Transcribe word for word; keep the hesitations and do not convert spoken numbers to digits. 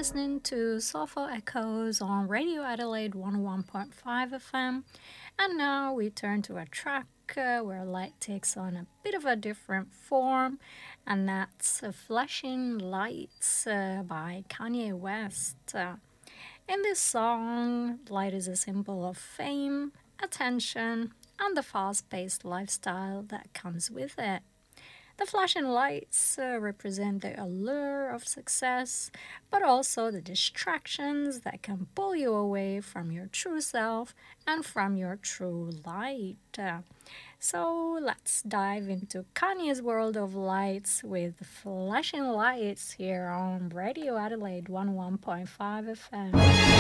listening to Soulful Echoes on Radio Adelaide one oh one point five F M. And now we turn to a track uh, where light takes on a bit of a different form, and that's uh, Flashing Lights uh, by Kanye West. Uh, in this song, light is a symbol of fame, attention, and the fast-paced lifestyle that comes with it. The flashing lights uh, represent the allure of success, but also the distractions that can pull you away from your true self and from your true light. Uh, so let's dive into Kanye's world of lights with flashing lights here on Radio Adelaide one oh one point five F M.